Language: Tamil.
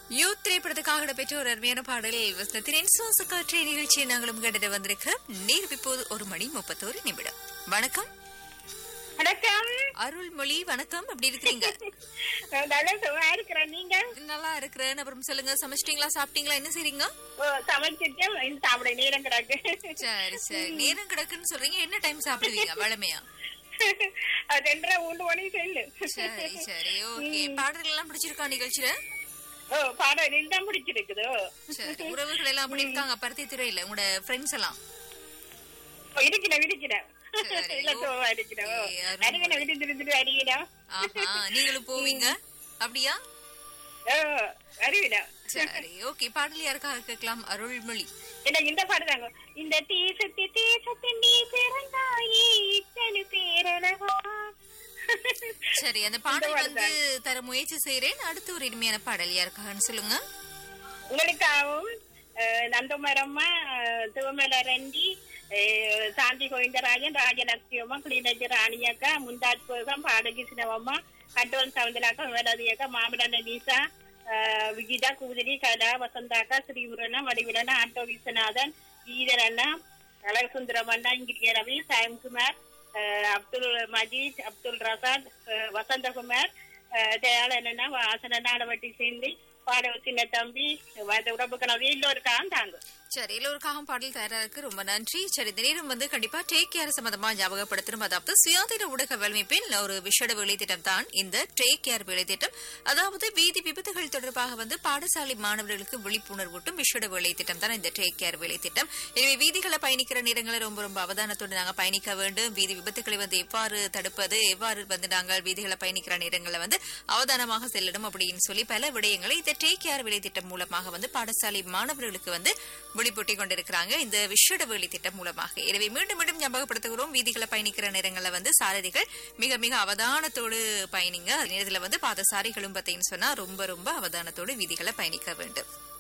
யூத் திரைப்படத்துக்காக இடம்பெற்ற ஒரு அருமையான பாடல் வசனத்தின் சுவாச காற்றை நிகழ்ச்சியை நாங்களும் கண்டிட வந்திருக்கிறோம். நேரம் இப்போது 1:31. வணக்கம். வணக்கம் அருள்மொழி, வணக்கம். எப்படி இருக்கிறீங்க? நல்லா சுகமா இருக்கிறேன். நீங்க? நல்லா இருக்கிறேன். அப்புறம் சொல்லுங்க, சமைச்சிட்டீங்களா, சாப்பிட்டீங்களா, என்ன செய்றீங்க? சமைச்சிட்டு சாப்பிட நேரம் கிடக்கு. சரி சரி, நேரம் கிடக்குன்னு சொல்றீங்க. என்ன டைம் சாப்பிடுவீங்க வழமையா? 2:30 மணி சொல்லு. சரி சரி, ஓகே. பாடல்கள் எல்லாம் பிடிச்சிருக்கா நிகழ்ச்சியில? பாடம் தான் பிடிச்சிருக்குது. சரி, உறவுகள் எல்லாம் அப்படி இருக்காங்க பருத்தி துறையில, உங்களோட ஃப்ரெண்ட்ஸ் எல்லாம்? இருக்கிறேன். நீங்களும் போவீங்க அப்படியா? சரி, ஓகே. பாடல் யாருக்காக கேட்கலாம்? அருள்மொழி, எனக்கு இந்த பாட்டு தாங்க. இந்த தேசத்தின் நீ பிறந்தாயே இத்தனை பேரழகா. சரி, அந்த பாடல் வந்து தர முயற்சி செய்யறேன். அடுத்து ஒரு இனிமையான பாடல் யாருக்காகன்னு சொல்லுங்க. உங்களுக்காகவும் நந்தமரம்மா, சிவமலரண்டி, சாந்தி கோவிந்தராஜன், ராஜலட்சுமி, குளிநஜி ராணியக்கா, முந்தாஜ் பேகம், பாடகி சினவம்மா, கண்டோல் சவுந்தலாக்கா, வேலாதியக்கா, மாமலன நீசா, விகிதா, கூதிரி, கலா, வசந்தாக்கா, ஸ்ரீமுருகனா, வடிவிலனா, ஆட்டோ விஸ்வநாதன், ஈதரண்ணா, அழகுசுந்தரம் அண்ணா, இங்கிரிய ரவி, சாயம்குமார், அப்துல் மஜீத், அப்துல் ரசாத், வசந்தகுமார், தயாளனா, வாசனா, அளவட்டி சேர்ந்து பாட சின்ன தம்பி, உறவுக்கணவி எல்லோருக்காக தாங்க. சரி, எல்லோருக்காகவும் பாடல் தயாரா இருக்கு. ரொம்ப நன்றி. சரி, இந்த நேரம் வந்து கண்டிப்பா டேக் கேர் சம்பந்தமா ஞாபகப்படுத்தணும். அதாவது சுயாதீன ஊடக வலைமைப்பின் ஒரு விஷட வேலை திட்டம் தான் இந்த டேக் கேர் வேலை திட்டம். அதாவது வீதி விபத்துகள் தொடர்பாக வந்து பாடசாலை மாணவர்களுக்கு விழிப்புணர்வூட்டும் விஷட வேலை திட்டம் தான் இந்த டேக் கேர் வேலை திட்டம். எனவே வீதிகளை பயணிக்கிற நேரங்களை ரொம்ப ரொம்ப அவதானத்தோடு நாங்கள் பயணிக்க வேண்டும். வீதி விபத்துக்களை வந்து எவ்வாறு தடுப்பது, எவ்வாறு வந்து நாங்கள் வீதிகளை பயணிக்கிற நேரங்களை வந்து அவதானமாக செல்லணும் அப்படின்னு சொல்லி பல விடயங்களை இந்த டேக் கேர் வேலை திட்டம் மூலமாக வந்து பாடசாலை மாணவர்களுக்கு வந்து விழிப்பூட்டிக் கொண்டிருக்கிறாங்க இந்த விஷட வேலை திட்டம் மூலமாக. எனவே மீண்டும் மீண்டும் ஞாபகப்படுத்துகிறோம், வீதிகளை பயணிக்கிற நேரங்களில் வந்து சாரதிகள் மிக மிக அவதானத்தோடு பயணிங்க. நேரத்தில் வந்து பாதசாரிகளும் பார்த்தீங்கன்னு சொன்னா ரொம்ப ரொம்ப அவதானத்தோடு வீதிகளை பயணிக்க வேண்டும்.